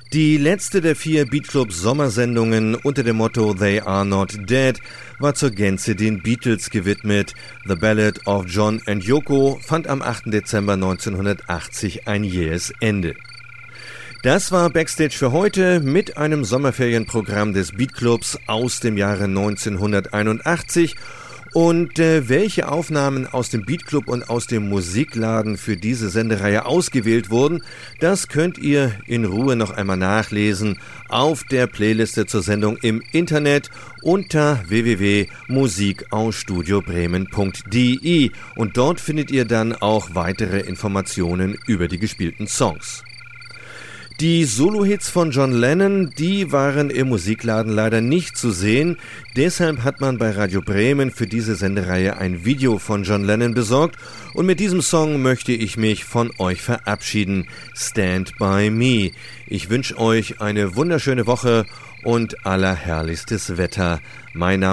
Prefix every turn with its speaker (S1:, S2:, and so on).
S1: Die letzte der 4 Beatclub Sommersendungen unter dem Motto They Are Not Dead war zur Gänze den Beatles gewidmet. The Ballad of John and Yoko fand am 8. Dezember 1980 ein jähes Ende. Das war Backstage für heute mit einem Sommerferienprogramm des Beatclubs aus dem Jahre 1981. Und welche Aufnahmen aus dem Beatclub und aus dem Musikladen für diese Sendereihe ausgewählt wurden, das könnt ihr in Ruhe noch einmal nachlesen auf der Playliste zur Sendung im Internet unter www.musikausstudiobremen.de und dort findet ihr dann auch weitere Informationen über die gespielten Songs. Die Solo-Hits von John Lennon, die waren im Musikladen leider nicht zu sehen. Deshalb hat man bei Radio Bremen für diese Sendereihe ein Video von John Lennon besorgt. Und mit diesem Song möchte ich mich von euch verabschieden. Stand by Me. Ich wünsche euch eine wunderschöne Woche und allerherrlichstes Wetter. Mein Name